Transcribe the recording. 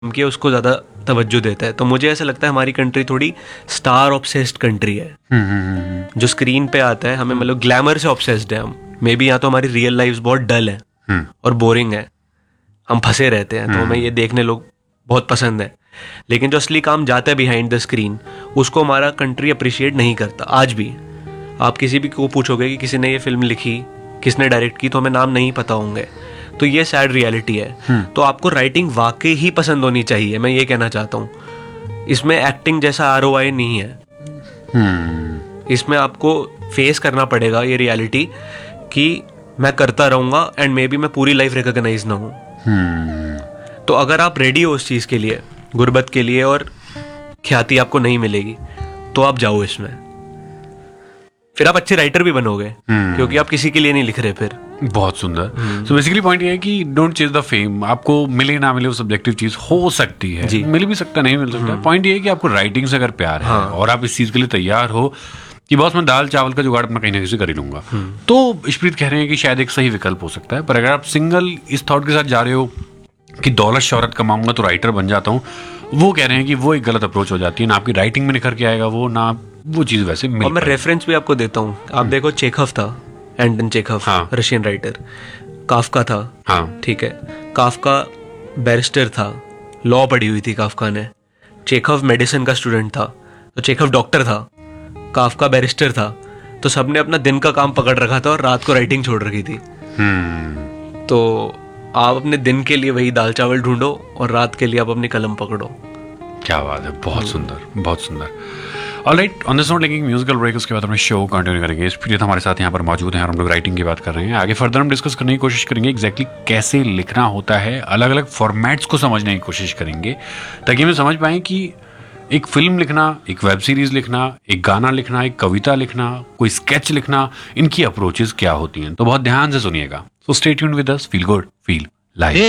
कि उसको ज़्यादा तवज्जो देता है। तो मुझे ऐसा लगता है हमारी कंट्री थोड़ी स्टार ऑब्सेस्ड कंट्री है। जो स्क्रीन पे आता है हमें मतलब ग्लैमर से ऑब्सेस्ड है हम। मे बी यहाँ तो हमारी रियल लाइफ बहुत डल है और बोरिंग है, हम फंसे रहते हैं, तो हमें ये देखने लोग बहुत पसंद है। लेकिन जो असली काम जाता है बिहाइंड द स्क्रीन, उसको हमारा कंट्री अप्रिशिएट नहीं करता आज भी। आप किसी भी को पूछोगे कि किसी ने ये फिल्म लिखी, किसने डायरेक्ट की, तो हमें नाम नहीं पता होंगे। तो ये सैड रियलिटी है। तो आपको राइटिंग वाकई ही पसंद होनी चाहिए, मैं ये कहना चाहता हूँ। इसमें एक्टिंग जैसा ROI नहीं है। इसमें आपको फेस करना पड़ेगा ये रियलिटी कि मैं करता रहूंगा एंड मे बी मैं पूरी लाइफ रिकॉग्नाइज ना हूँ। तो अगर आप रेडी हो उस चीज के लिए, गुर्बत के लिए, और ख्याति आपको नहीं मिलेगी, तो आप जाओ इसमें। फिर आप अच्छे राइटर भी बनोगे क्योंकि आप किसी के लिए नहीं लिख रहे फिर। बहुत सुंदर। सो बेसिकली पॉइंट ये है कि डोंट चेज द फेम। आपको मिले ना मिले वो सब्जेक्टिव चीज हो सकती है, मिल भी सकता नहीं मिल सकता। पॉइंट ये है कि आपको राइटिंग से अगर प्यार है और आप इस चीज के लिए तैयार हो कि बॉस मैं दाल चावल का जुगाड़ अपना कहीं ना कहीं से कर ही लूंगा, तो इशप्रीत कह रहे हैं कि शायद एक सही विकल्प हो सकता है। पर अगर आप सिंगल इस थॉट के साथ जा रहे हो कि दौलत शौहरत कमाऊंगा तो राइटर बन जाता हूँ, वो कह रहे हैं कि वो एक गलत अप्रोच हो जाती है। ना आपकी राइटिंग में निखर के आएगा वो, ना वो चीज वैसे मिल। और मैं रेफरेंस भी आपको देता हूँ। आप देखो, चेखव था, एंटन चेखव, रशियन राइटर। काफका था, ठीक है, काफका बैरिस्टर था, लॉ पढ़ी हुई थी काफका ने। चेखव मेडिसिन का स्टूडेंट था, तो चेखव डॉक्टर था, काफका बैरिस्टर था। तो सबने अपना दिन का काम पकड़ रखा था और रात को राइटिंग छोड़ रखी थी। तो आप अपने दिन के लिए वही दाल चावल ढूंढो और रात के लिए आप अपनी कलम पकड़ो। क्या बात है, बहुत सुंदर, बहुत सुंदर। Alright, on this note lacking musical break, उसके बाद अपने शो कंटिन्यू करेंगे। इशप्रीत हमारे साथ यहाँ पर मौजूद हैं और हम लोग राइटिंग की बात कर रहे हैं। आगे फर्दर हम डिस्कस करने की कोशिश करेंगे एग्जैक्टली कैसे लिखना होता है, अलग अलग फॉर्मेट्स को समझने की कोशिश करेंगे ताकि हम समझ पाएं कि एक फिल्म लिखना, एक वेब सीरीज लिखना, एक गाना लिखना, एक कविता लिखना, कोई स्केच लिखना, इनकी अप्रोचेस क्या होती हैं। तो बहुत ध्यान से सुनिएगा। So stay tuned with us, feel good feel live.